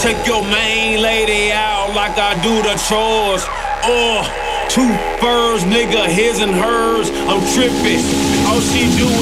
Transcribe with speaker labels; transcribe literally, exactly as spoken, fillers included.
Speaker 1: Take your main lady out like I do the chores. Oh, two furs, nigga, his and hers. I'm tripping. All she do